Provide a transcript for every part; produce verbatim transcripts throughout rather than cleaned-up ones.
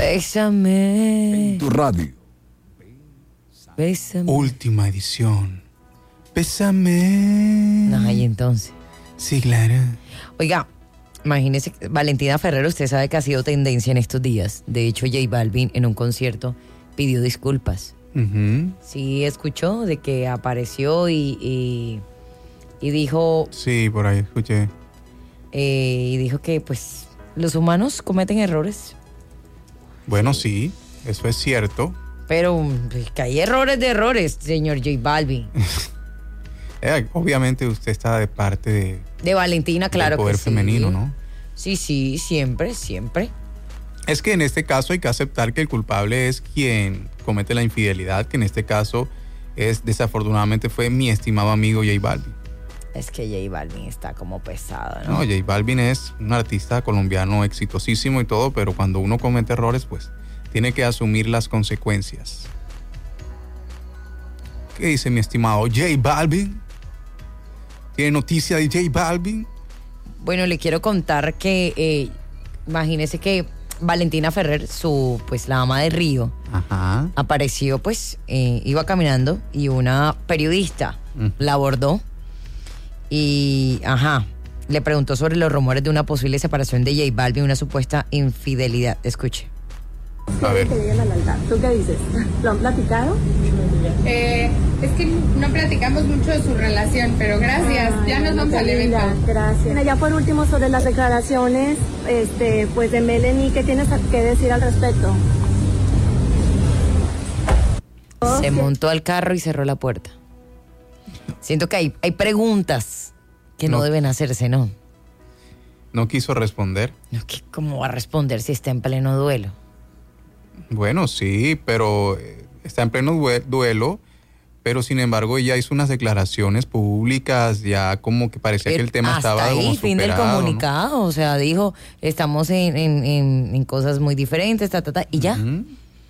Bésame. En tu radio. Bésame. Última edición. Bésame. Ay, entonces. Sí, claro. Oiga, imagínese, Valentina Ferrer, usted sabe que ha sido tendencia en estos días. De hecho, J Balvin en un concierto pidió disculpas. Uh-huh. Sí, escuchó de que apareció y, y, y dijo... Sí, por ahí escuché. Eh, y dijo que, pues, los humanos cometen errores. Bueno, sí, eso es cierto. Pero pues, que hay errores de errores, señor J Balvin. eh, obviamente usted está de parte de... De Valentina, claro del poder que sí. femenino, ¿no? Sí, sí, siempre, siempre. Es que en este caso hay que aceptar que el culpable es quien comete la infidelidad, que en este caso es, desafortunadamente, fue mi estimado amigo J Balvin. Es que J Balvin está como pesado, ¿no? No, J Balvin es un artista colombiano exitosísimo y todo, pero cuando uno comete errores, pues tiene que asumir las consecuencias. ¿Qué dice mi estimado J Balvin? ¿Tiene noticia de J Balvin? Bueno, le quiero contar que, eh, imagínese que Valentina Ferrer, su, pues la ama de Río, Ajá. apareció, pues, eh, iba caminando y una periodista mm. la abordó y, ajá, le preguntó sobre los rumores de una posible separación de J Balvin, una supuesta infidelidad. Escuche. A ver. ¿Tú qué dices? ¿Lo han platicado? Eh, es que no platicamos mucho de su relación, pero gracias, Ay, ya nos vamos al evento. Gracias. Ya por último, sobre las declaraciones este, pues de Melanie, ¿qué tienes que decir al respecto? Se montó al carro y cerró la puerta. Siento que hay, hay preguntas que no, no deben hacerse, ¿no? ¿No quiso responder? No, ¿cómo va a responder si está en pleno duelo? Bueno, sí, pero está en pleno duelo, pero sin embargo ella hizo unas declaraciones públicas, ya como que parecía pero que el tema estaba ahí, como fin superado, del comunicado, ¿no? O sea, dijo, estamos en, en, en, en cosas muy diferentes, ta, ta, ta, y ya. Uh-huh.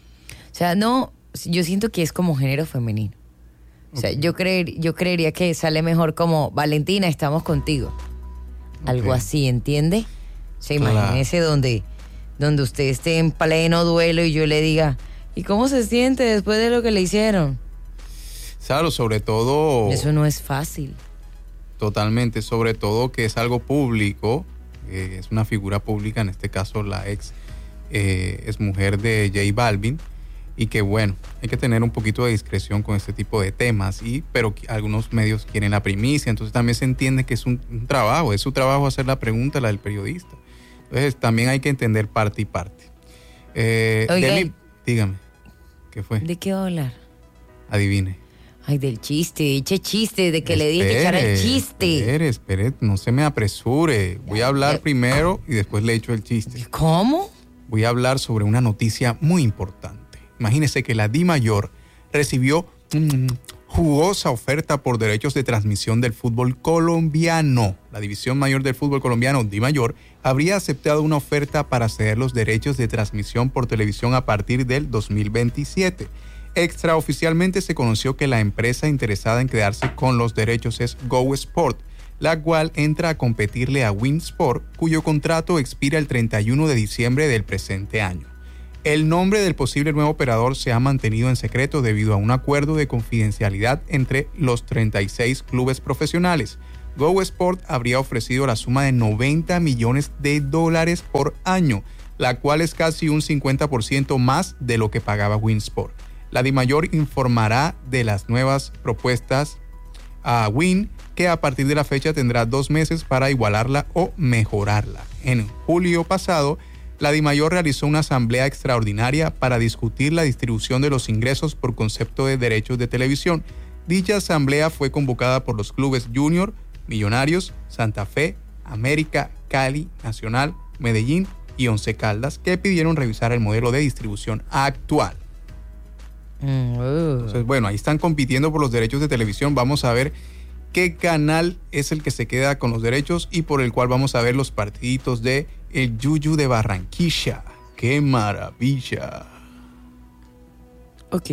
O sea, no, yo siento que es como género femenino. O sea, okay. yo, creer, yo creería que sale mejor como, Valentina, estamos contigo. Okay. Algo así, ¿entiende? O sea, claro. Imagínese donde... donde usted esté en pleno duelo y yo le diga, ¿y cómo se siente después de lo que le hicieron? Claro, sobre todo... Eso no es fácil. Totalmente, sobre todo que es algo público, eh, es una figura pública, en este caso la ex eh, es mujer de J Balvin, y que bueno, hay que tener un poquito de discreción con este tipo de temas, y pero algunos medios quieren la primicia, entonces también se entiende que es un, un trabajo, es su trabajo hacer la pregunta, la del periodista. Entonces también hay que entender parte y parte. Eh, Oiga, Deli, dígame, ¿qué fue? ¿De qué va a hablar? Adivine. Ay, del chiste, eche chiste, de que espere, le dije que echara el chiste. Espere, espere, no se me apresure. Voy a hablar primero y después le echo el chiste. ¿Cómo? Voy a hablar sobre una noticia muy importante. Imagínese que la DIMAYOR recibió mmm, jugosa oferta por derechos de transmisión del fútbol colombiano. La División Mayor del Fútbol Colombiano, DIMAYOR, habría aceptado una oferta para ceder los derechos de transmisión por televisión a partir del dos mil veintisiete. Extraoficialmente se conoció que la empresa interesada en quedarse con los derechos es Go Sport, la cual entra a competirle a Win Sport, cuyo contrato expira el treinta y uno de diciembre del presente año. El nombre del posible nuevo operador se ha mantenido en secreto debido a un acuerdo de confidencialidad entre los treinta y seis clubes profesionales. Go Sport habría ofrecido la suma de noventa millones de dólares por año, la cual es casi un cincuenta por ciento más de lo que pagaba Win Sport. La DIMAYOR informará de las nuevas propuestas a Win, que a partir de la fecha tendrá dos meses para igualarla o mejorarla. En julio pasado, la DIMAYOR realizó una asamblea extraordinaria para discutir la distribución de los ingresos por concepto de derechos de televisión. Dicha asamblea fue convocada por los clubes Junior, Millonarios, Santa Fe, América, Cali, Nacional, Medellín y Once Caldas, que pidieron revisar el modelo de distribución actual. Entonces, bueno, ahí están compitiendo por los derechos de televisión. Vamos a ver qué canal es el que se queda con los derechos y por el cual vamos a ver los partiditos de el Yuyu de Barranquilla. ¡Qué maravilla! Ok.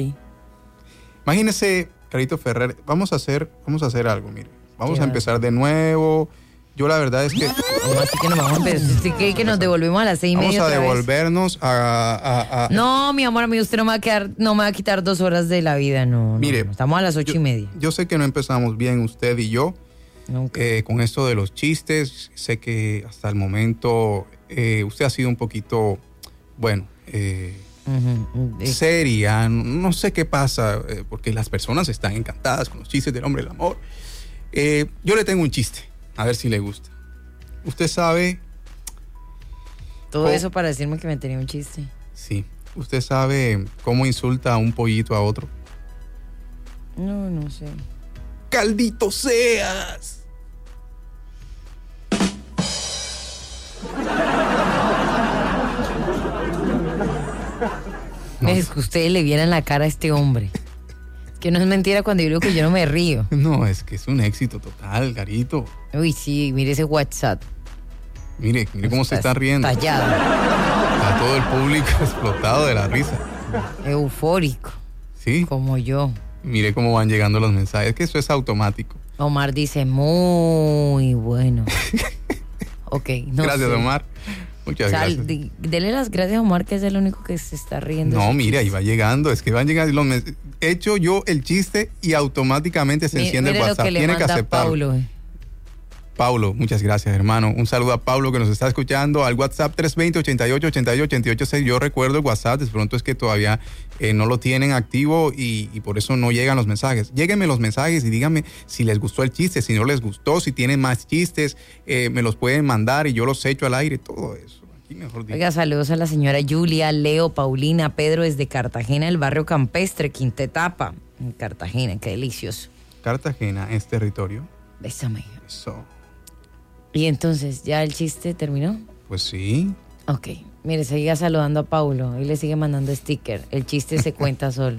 Imagínese, Carito Ferrer, vamos a hacer, vamos a hacer algo, mire. Vamos ¿Qué a empezar de nuevo. Yo la verdad es que... ¿Cómo así que nos vamos a empezar? ¿Usted cree que nos devolvemos a las seis y Vamos media a otra vez? devolvernos a, a- a- No, mi amor, a mí usted no me va a quedar, no me va a quitar dos horas de la vida, no. no, Mire, no. Estamos a las ocho yo, y media. Yo sé que no empezamos bien usted y yo Nunca. eh, con esto de los chistes. Sé que hasta el momento eh, usted ha sido un poquito, bueno, eh, Ujú. Eh, seria. No sé qué pasa, eh, porque las personas están encantadas con los chistes del hombre del amor. Eh, yo le tengo un chiste, a ver si le gusta. Usted sabe, Todo oh. eso para decirme que me tenía un chiste. sí, usted sabe cómo insulta a un pollito a otro. No, no sé. ¡Caldito seas! No. Es que ustedes le vieran la cara a este hombre. Es que no es mentira cuando yo digo que yo no me río. No, es que es un éxito total, Garito. Uy, sí, mire ese WhatsApp. Mire, mire cómo se está riendo. Tallado, Está todo el público explotado de la risa. eufórico, Sí, como yo. mire cómo van llegando los mensajes, que eso es automático. Omar dice, muy bueno. Ok, no Gracias, sé. Omar. Muchas O sea, gracias. di- dele las gracias a Omar, que es el único que se está riendo. No, de ese mire, ahí chiste. va llegando, es que van llegando los men- he hecho yo el chiste y automáticamente se Mi- enciende mire el lo WhatsApp. que le Tiene que manda aceptarlo. Paulo. eh. Paulo, muchas gracias, hermano. Un saludo a Paulo que nos está escuchando al WhatsApp tres dos cero, ochenta y ocho, ochenta y ocho, ochenta y ocho seis. Yo recuerdo el WhatsApp, de pronto es que todavía eh, no lo tienen activo y, y por eso no llegan los mensajes. Lléguenme los mensajes y díganme si les gustó el chiste, si no les gustó, si tienen más chistes, eh, me los pueden mandar y yo los echo al aire, todo eso. Aquí mejor dicho. Oiga, saludos a la señora Julia, Leo, Paulina, Pedro desde Cartagena, el barrio campestre, Quinta Etapa, en Cartagena, qué delicioso. Cartagena es territorio. Bésame. Eso. Y entonces, ¿ya el chiste terminó? Pues sí. Ok. Mire, siga saludando a Paulo y le sigue mandando sticker. El chiste se cuenta solo.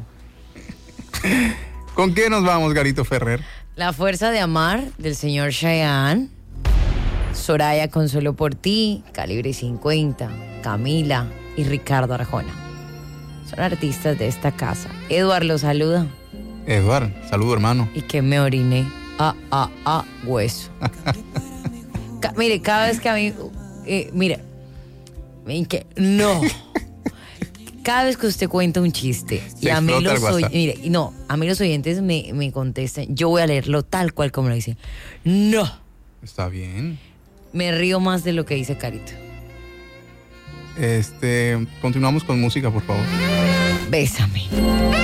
¿Con qué nos vamos, Garito Ferrer? La fuerza de amar del señor Cheyenne. Soraya Consuelo por ti, Calibre cincuenta, Camila y Ricardo Arjona. Son artistas de esta casa. Eduard los saluda Eduard, saludo, hermano. y que me oriné. Ah, ah, ah, hueso. Ca- mire, cada vez que a mí... Eh, mira, ven que no. Cada vez que usted cuenta un chiste y Se a mí explota el los oy- WhatsApp. mire, no, a mí los oyentes me, me contestan, yo voy a leerlo tal cual como lo dice. No, Está bien. me río más de lo que dice Carito. Este, continuamos con música, por favor. Bésame.